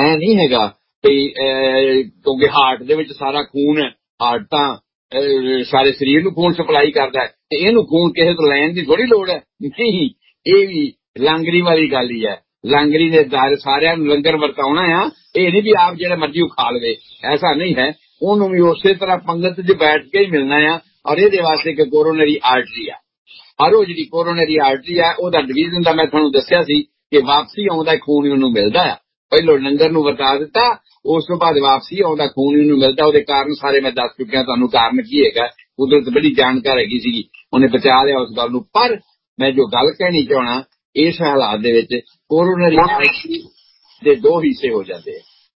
ਐ ਨਹੀਂ ਹੈਗਾ ਵੀ ਕਿਉਂਕਿ ਹਾਰਟ ਦੇ ਵਿੱਚ ਸਾਰਾ ਖੂਨ ਹੈ, ਹਾਰਟ ਤਾਂ ਸਾਰੇ ਸਰੀਰ ਨੂੰ ਖੂਨ ਸਪਲਾਈ ਕਰਦਾ ਹੈ ਤੇ ਇਹਨੂੰ ਖੂਨ ਕਿਸੇ ਤੋਂ ਲੈਣ ਦੀ ਥੋੜੀ ਲੋੜ ਹੈ। ਨਹੀਂ, ਇਹ ਵੀ ਲਾਂਗਰੀ ਵਾਲੀ ਗੱਲ ਹੀ ਹੈ। ਲਾਂਗਰੀ ਨੇ ਸਾਰਿਆਂ ਨੂੰ ਲੰਗਰ ਵਰਤਾਉਣਾ ਆ, ਇਹ ਨਹੀਂ ਵੀ ਆਪ ਜਿਹੜਾ ਮਰਜ਼ੀ ਉਹ ਖਾ ਲਵੇ, ਐਸਾ ਨਹੀਂ ਹੈ। ਉਹਨੂੰ ਵੀ ਉਸੇ ਤਰ੍ਹਾਂ ਪੰਗਤ 'ਚ ਬੈਠ ਕੇ ਹੀ ਮਿਲਣਾ ਆ। ਔਰ ਇਹਦੇ ਵਾਸਤੇ ਕਿ ਕੋਰੋਨਰੀ ਆਰਟਰੀ ਆ, ਔਰ ਉਹ ਜਿਹੜੀ ਕੋਰੋਨਰੀ ਆਰਟਰੀ ਆ ਉਹਦਾ ਡਿਵੀਜ਼ਨ ਦਾ ਮੈਂ ਤੁਹਾਨੂੰ ਦੱਸਿਆ ਸੀ ਕਿ ਵਾਪਸੀ ਆਉਂਦਾ ਖੂਨ ਉਹਨੂੰ ਮਿਲਦਾ ਆ। ਪਹਿਲੋਂ ਲੰਗਰ ਨੂੰ ਵਰਤਾ ਦਿੱਤਾ, ਉਸ ਤੋਂ ਬਾਅਦ ਵਾਪਸੀ ਆਉਂਦਾ ਖੂਨ ਉਹਨੂੰ ਮਿਲਦਾ। ਉਹਦੇ ਕਾਰਨ ਸਾਰੇ ਮੈਂ ਦੱਸ ਚੁੱਕਿਆ ਤੁਹਾਨੂੰ ਕਾਰਨ ਕੀ ਹੈਗਾ। ਕੁਦਰਤ ਬੜੀ ਜਾਣਕਾਰ ਹੈਗੀ ਸੀਗੀ, ਉਹਨੇ ਬਚਾ ਲਿਆ ਉਸ ਗੱਲ ਨੂੰ। ਪਰ ਮੈਂ ਜੋ ਗੱਲ ਕਹਿਣੀ ਚਾਹਣਾ, ਇਸ ਹਾਲਾਤ ਦੇ ਵਿੱਚ ਕੋਰੋਨਰੀ ਆਰਟਰੀ ਦੇ ਦੋ ਹਿੱਸੇ ਹੋ ਜਾਂਦੇ ਆ,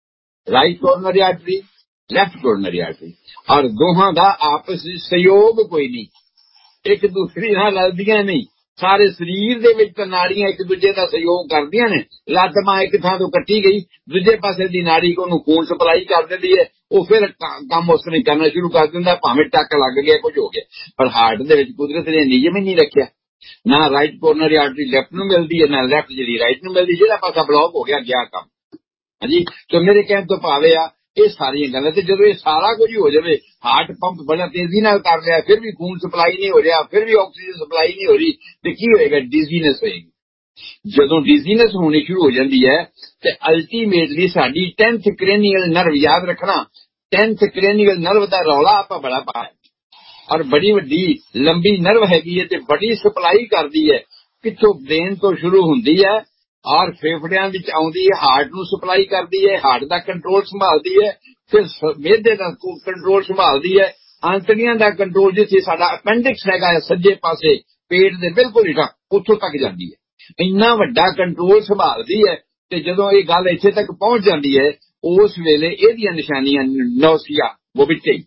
right coronary artery, left coronary artery, ਔਰ ਦੋਹਾਂ ਦਾ ਆਪਸ ਵਿੱਚ ਸਹਿਯੋਗ ਕੋਈ ਨਹੀਂ, ਇੱਕ ਦੂਸਰੀ ਨਾਲ ਰਲਦੀਆਂ ਨਹੀਂ। ਸਾਰੇ ਸਰੀਰ ਦੇ ਵਿੱਚ ਤਾਂ ਨਾੜੀਆਂ ਇੱਕ ਦੂਜੇ ਦਾ ਸਹਿਯੋਗ ਕਰਦੀਆਂ ਨੇ। ਲੱਤ ਬਾਂਹ ਇੱਕ ਥਾਂ ਤੋਂ ਕੱਟੀ ਗਈ, ਦੂਜੇ ਪਾਸੇ ਦੀ ਨਾੜੀ ਉਹਨੂੰ ਖੂਨ ਸਪਲਾਈ ਕਰ ਦਿੰਦੀ ਹੈ, ਉਹ ਫਿਰ ਕੰਮ ਉਸ ਨੇ ਕਰਨਾ ਸ਼ੁਰੂ ਕਰ ਦਿੰਦਾ, ਭਾਵੇਂ ਟੱਕ ਲੱਗ ਗਿਆ, ਕੁਝ ਹੋ ਗਿਆ। ਪਰ ਹਾਰਟ ਦੇ ਵਿੱਚ ਕੁਦਰਤ ਨੇ ਨਿਯਮ ਹੀ ਨਹੀਂ ਰੱਖਿਆ, ਨਾ ਰਾਈਟ ਕੋਰਨਰੀ ਆਰਟਰੀ ਲੈਫਟ ਨੂੰ ਮਿਲਦੀ ਹੈ, ਨਾ ਲੈਫਟ ਜਿਹੜੀ ਰਾਈਟ ਨੂੰ ਮਿਲਦੀ। ਜਿਹੜਾ ਪਾਸਾ ਬਲੌਕ ਹੋ ਗਿਆ, ਗਿਆ ਕੰਮ। ਹਾਂਜੀ, ਤੇ ਮੇਰੇ ਕਹਿਣ ਤੋਂ ਭਾਵੇਂ ਆ ਇਹ ਸਾਰੀਆਂ ਗੱਲਾਂ। ਤੇ ਜਦੋਂ ਇਹ ਸਾਰਾ ਕੁਝ ਹੋ ਜਾਵੇ, ਹਾਰਟ ਪੰਪ ਬੜਾ ਤੇਜ਼ੀ ਨਾਲ ਕਰ ਰਿਹਾ, ਫਿਰ ਵੀ ਖੂਨ ਸਪਲਾਈ ਨਹੀਂ ਹੋ ਰਿਹਾ, ਫਿਰ ਵੀ ਆਕਸੀਜਨ ਸਪਲਾਈ ਨਹੀਂ ਹੋ ਰਹੀ, ਤੇ ਕੀ ਹੋਏਗਾ? ਡਿਜ਼ੀਨੈਸ ਹੋਏਗੀ। ਜਦੋਂ ਡਿਜ਼ੀਨੈਸ ਹੋਣੀ ਸ਼ੁਰੂ ਹੋ ਜਾਂਦੀ ਹੈ ਤੇ ਅਲਟੀਮੇਟਲੀ ਸਾਡੀ 10th ਕ੍ਰੇਨੀਅਲ ਨਰਵ, ਯਾਦ ਰੱਖਣਾ 10th ਕ੍ਰੇਨੀਅਲ ਨਰਵ ਦਾ ਰੌਲਾ ਆਪਾਂ ਬੜਾ ਪਾਇਆ, ਔਰ ਬੜੀ ਵੱਡੀ ਲੰਬੀ ਨਰਵ ਹੈਗੀ ਹੈ ਤੇ ਬੜੀ ਸਪਲਾਈ ਕਰਦੀ ਹੈ। ਕਿੱਥੋਂ? ਬ੍ਰੇਨ ਤੋਂ ਸ਼ੁਰੂ ਹੁੰਦੀ ਹੈ ਔਰ ਫੇਫੜਿਆਂ ਵਿੱਚ ਆਉਂਦੀ ਹੈ, ਹਾਰਟ ਨੂੰ ਸਪਲਾਈ ਕਰਦੀ ਹੈ, ਹਾਰਟ ਦਾ ਕੰਟਰੋਲ ਸੰਭਾਲਦੀ ਹੈ, ਫਿਰ ਮਿਹਦੇ ਦਾ ਕੰਟਰੋਲ ਸੰਭਾਲਦੀ ਹੈ, ਆਂਤੜੀਆਂ ਦਾ ਕੰਟਰੋਲ, ਜਿੱਥੇ ਸਾਡਾ ਅਪੈਂਡਿਕਸ ਹੈਗਾ ਸੱਜੇ ਪਾਸੇ ਪੇਟ ਦੇ ਬਿਲਕੁਲ ਹੇਠਾਂ, ਉੱਥੋਂ ਤੱਕ ਜਾਂਦੀ ਹੈ। ਇੰਨਾ ਵੱਡਾ ਕੰਟਰੋਲ ਸੰਭਾਲਦੀ ਹੈ। ਤੇ ਜਦੋਂ ਇਹ ਗੱਲ ਇੱਥੇ ਤੱਕ ਪਹੁੰਚ ਜਾਂਦੀ ਹੈ, ਉਸ ਵੇਲੇ ਇਹਦੀਆਂ ਨਿਸ਼ਾਨੀਆਂ ਨੌਸੀਆ, ਵੋਮਿਟਿੰਗ,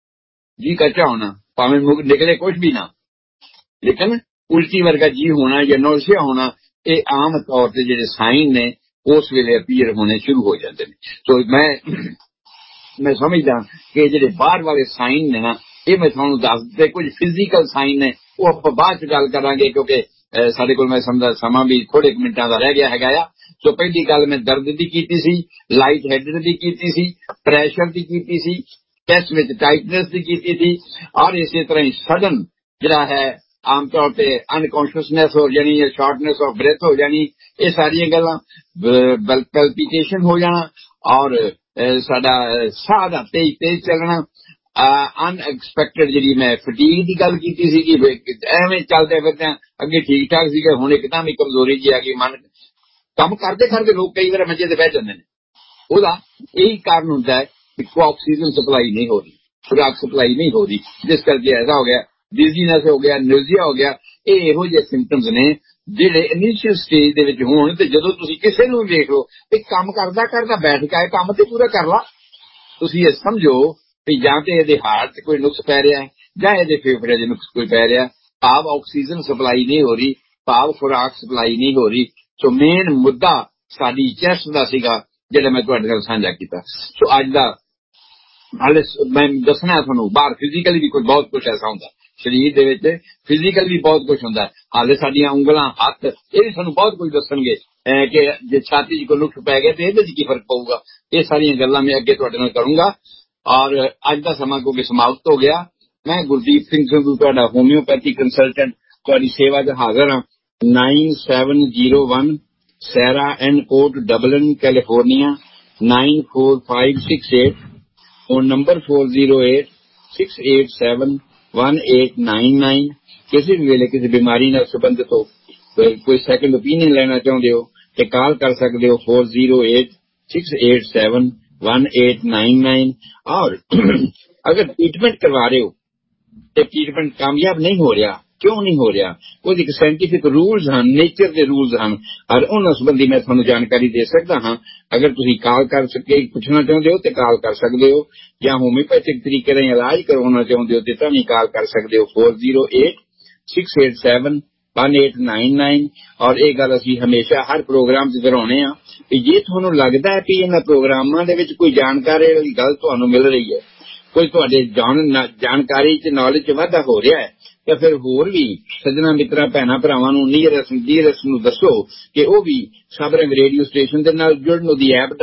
ਜੀ ਕੱਚਾ ਹੋਣਾ, ਭਾਵੇਂ ਨਿਕਲੇ ਕੁਝ ਵੀ ਨਾ, ਲੇਕਿਨ ਉਲਟੀ ਵਰਗਾ ਜੀ ਹੋਣਾ ਜਾਂ ਨੌਸੀਆ ਹੋਣਾ, ਇਹ ਆਮ ਤੌਰ ਤੇ ਜਿਹੜੇ ਸਾਈਨ ਨੇ ਉਸ ਵੇਲੇ ਅਪੀਅਰ ਹੋਣੇ ਸ਼ੁਰੂ ਹੋ ਜਾਂਦੇ ਨੇ। ਸੋ ਮੈਂ ਸਮਝਦਾ ਕਿ ਜਿਹੜੇ ਬਾਹਰ ਵਾਲੇ ਸਾਈਨ ਨੇ ਨਾ, ਇਹ ਮੈਂ ਤੁਹਾਨੂੰ ਦੱਸ ਦਿੱਤੇ। ਕੁਝ ਫਿਜ਼ੀਕਲ ਸਾਈਨ ਨੇ, ਉਹ ਆਪਾਂ ਬਾਅਦ ਚ ਗੱਲ ਕਰਾਂਗੇ, ਕਿਉਂਕਿ ਸਾਡੇ ਕੋਲ ਮੈਂ ਸਮਝਦਾ ਸਮਾਂ ਵੀ ਥੋੜੇ ਮਿੰਟਾਂ ਦਾ ਰਹਿ ਗਿਆ ਹੈਗਾ ਆ। ਸੋ ਪਹਿਲੀ ਗੱਲ ਮੈਂ ਦਰਦ ਦੀ ਕੀਤੀ ਸੀ, ਲਾਈਟ ਹੈਡਡ ਦੀ ਕੀਤੀ ਸੀ, ਪ੍ਰੈਸ਼ਰ ਦੀ ਕੀਤੀ ਸੀ, ਚੈਸਟ ਵਿੱਚ ਟਾਈਟਨੈਸ ਦੀ ਕੀਤੀ ਸੀ, ਔਰ ਇਸੇ ਤਰ੍ਹਾਂ ਹੀ ਸਡਨ ਜਿਹੜਾ ਹੈ ਆਮ ਤੌਰ ਤੇ ਅਨਕੌਂਸ਼ੀਅਸਨੈਸ ਹੋ ਜਾਣੀ ਜਾਂ ਸ਼ਾਰਟਨੈਸ ਆਫ ਬ੍ਰੈਥ ਹੋ ਜਾਣੀ, ਇਹ ਸਾਰੀਆਂ ਗੱਲਾਂ, ਪੈਲਪੀਟੇਸ਼ਨ ਹੋ ਜਾਣਾ, ਔਰ ਸਾਡਾ ਸਾਹ ਦਾ ਤੇਜ਼ ਚੱਲਣਾ, ਅਨਐਕਸਪੈਕਟਡ ਜਿਹੜੀ ਮੈਂ ਫਟੀਗ ਦੀ ਗੱਲ ਕੀਤੀ ਸੀ ਕਿ ਐਵੇਂ ਚੱਲਦੇ ਫਿਰਦੇ ਅੱਗੇ ਠੀਕ ਠਾਕ ਸੀਗੇ, ਹੁਣ ਇੱਕਦਮ ਹੀ ਕਮਜ਼ੋਰੀ ਜੀ ਆ ਗਈ। ਮਨ ਕੰਮ ਕਰਦੇ ਕਰਦੇ ਲੋਕ ਕਈ ਵਾਰ ਮੰਜੇ ਤੇ ਬਹਿ ਜਾਂਦੇ ਨੇ। ਉਹਦਾ ਇਹੀ ਕਾਰਨ ਹੁੰਦਾ ਹੈ ਕਿ ਆਕਸੀਜਨ ਸਪਲਾਈ ਨਹੀਂ ਹੋ ਰਹੀ, ਖੁਰਾਕ ਸਪਲਾਈ ਨਹੀਂ ਹੋ ਰਹੀ, ਜਿਸ ਕਰਕੇ ਐਸਾ ਹੋ ਗਿਆ, ਡਿਜ਼ੀਨੈਸ ਹੋ ਗਿਆ, ਨਿਊਜ਼ੀਆ ਹੋ ਗਿਆ। ਇਹ ਇਹੋ ਜਿਹੇ ਸਿੰਪਟਮਸ ਨੇ ਜਿਹੜੇ ਇਨੀਸ਼ੀਅਲ ਸਟੇਜ ਦੇ ਵਿੱਚ ਹੋਣ। ਤੇ ਜਦੋਂ ਤੁਸੀਂ ਕਿਸੇ ਨੂੰ ਵੇਖ ਲਓ ਵੀ ਕੰਮ ਕਰਦਾ ਕਰਦਾ ਬੈਠ ਕੇ ਕੰਮ ਤੇ ਪੂਰਾ ਕਰ ਲਾ, ਤੁਸੀਂ ਇਹ ਸਮਝੋ ਵੀ ਜਾਂ ਤੇ ਇਹਦੇ ਹਾਰਟ 'ਚ ਕੋਈ ਨੁਕਸ ਪੈ ਰਿਹਾ ਹੈ ਜਾਂ ਇਹਦੇ ਫੇਫੜਿਆਂ 'ਚ ਨੁਕਸ ਕੋਈ ਪੈ ਰਿਹਾ, ਭਾਵ ਆਕਸੀਜਨ ਸਪਲਾਈ ਨਹੀਂ ਹੋ ਰਹੀ, ਭਾਵ ਖੁਰਾਕ ਸਪਲਾਈ ਨਹੀਂ ਹੋ ਰਹੀ। ਸੋ ਮੇਨ ਮੁੱਦਾ ਸਾਡੀ ਚੈਸਟ ਦਾ ਸੀਗਾ, ਜਿਹੜਾ ਮੈਂ ਤੁਹਾਡੇ ਨਾਲ ਸਾਂਝਾ ਕੀਤਾ। ਸੋ ਅੱਜ ਦਾ ਹਾਲੇ ਮੈਂ ਦੱਸਣਾ ਤੁਹਾਨੂੰ, ਬਾਹਰ ਫਿਜ਼ੀਕਲੀ ਵੀ ਬਹੁਤ ਕੁਝ ਐਸਾ ਹੁੰਦਾ, ਸਰੀਰ ਦੇ ਵਿੱਚ ਫਿਜ਼ੀਕਲ ਵੀ ਬਹੁਤ ਕੁਝ ਹੁੰਦਾ। ਹਾਲੇ ਸਾਡੀਆਂ ਉਂਗਲਾਂ, ਹੱਥ, ਇਹ ਵੀ ਸਾਨੂੰ ਬਹੁਤ ਕੁਝ ਦੱਸਣਗੇ ਕਿ ਜੇ ਛਾਤੀ 'ਚ ਕੋਈ ਨੁਕਸ ਪੈ ਗਿਆ ਤੇ ਇਹਦੇ 'ਚ ਕੀ ਫਰਕ ਪਊਗਾ। ਇਹ ਸਾਰੀਆਂ ਗੱਲਾਂ ਮੈਂ ਅੱਗੇ ਤੁਹਾਡੇ ਨਾਲ ਕਰੂੰਗਾ। ਔਰ ਅੱਜ ਦਾ ਸਮਾਂ ਕਿਉਂਕਿ ਸਮਾਪਤ ਹੋ ਗਿਆ, ਮੈਂ ਗੁਰਦੀਪ ਸਿੰਘ ਸੰਧੂ, ਤੁਹਾਡਾ ਹੋਮਿਓਪੈਥੀ ਕੰਸਲਟੈਂਟ, ਤੁਹਾਡੀ ਸੇਵਾ 'ਚ ਹਾਜ਼ਰ ਹਾਂ। 9701 ਸੈਰਾ and coat, Dublin, California 94568। Phone number 4086871899। ਕਿਸੇ ਵੀ ਵੇਲੇ ਕਿਸੇ ਬਿਮਾਰੀ ਨਾਲ ਸੰਬੰਧਿਤ ਹੋ, ਕੋਈ ਸੈਕੰਡ ਓਪੀਨੀਅਨ ਲੈਣਾ ਚਾਹੁੰਦੇ ਹੋ ਤੇ ਕਾਲ ਕਰ ਸਕਦੇ ਹੋ 4086871899। ਔਰ ਅਗਰ ਟ੍ਰੀਟਮੈਂਟ ਕਰਵਾ ਰਹੇ ਹੋ ਤੇ ਟ੍ਰੀਟਮੈਂਟ ਕਾਮਯਾਬ ਨਹੀਂ ਹੋ ਰਿਹਾ, ਕਿਉਂ ਨਹੀਂ ਹੋ ਰਿਹਾ? ਉਹਦੇ ਇੱਕ ਸਾਇੰਟੀਫਿਕ ਰੂਲਸ ਹਨ, ਨੇਚਰ ਦੇ ਰੂਲਸ ਹਨ, ਔਰ ਉਹਨਾਂ ਸੰਬੰਧੀ ਮੈਂ ਤੁਹਾਨੂੰ ਜਾਣਕਾਰੀ ਦੇ ਸਕਦਾ ਹਾਂ। ਅਗਰ ਤੁਸੀਂ ਕਾਲ ਕਰ ਸਕੇ ਪੁੱਛਣਾ ਚਾਹੁੰਦੇ ਹੋ ਤੇ ਕਾਲ ਕਰ ਸਕਦੇ ਹੋ, ਜਾਂ ਹੋਮਿਓਪੈਥਿਕ ਤਰੀਕੇ ਨਾਲ ਇਲਾਜ ਕਰਵਾਉਣਾ ਚਾਹੁੰਦੇ ਹੋ ਤੇ ਤਾਂ ਵੀ ਕਾਲ ਕਰ ਸਕਦੇ ਹੋ 4086871899। ਔਰ ਇਹ ਗੱਲ ਅਸੀਂ ਹਮੇਸ਼ਾ ਹਰ ਪ੍ਰੋਗਰਾਮ 'ਚ ਦੁਹਰਾਉਂਦੇ ਹਾਂ ਕਿ ਜੇ ਤੁਹਾਨੂੰ ਲੱਗਦਾ ਹੈ ਕਿ ਇਹਨਾਂ ਪ੍ਰੋਗਰਾਮਾਂ ਦੇ ਵਿੱਚ ਕੋਈ ਜਾਣਕਾਰੀ ਵਾਲੀ ਗੱਲ ਤੁਹਾਨੂੰ ਮਿਲ ਰਹੀ ਹੈ, ਕੋਈ ਤੁਹਾਡੇ ਜਾਣਕਾਰੀ 'ਚ ਨੌਲੇਜ 'ਚ ਵਾਧਾ ਹੋ ਰਿਹਾ ਹੈ, ਤਾਂ ਫਿਰ ਹੋਰ ਵੀ ਸੱਜਣਾ ਮਿੱਤਰਾਂ ਭੈਣਾਂ ਭਰਾਵਾਂ ਨੂੰ ਨੀਅਰੈਸਟ ਨੂੰ ਦੱਸੋ ਕਿ ਉਹ ਵੀ ਸਬਰੰਗ ਰੇਡੀਓ ਸਟੇਸ਼ਨ ਦੇ ਨਾਲ ਜੁੜਨ, ਉਹਦੀ ਐਪ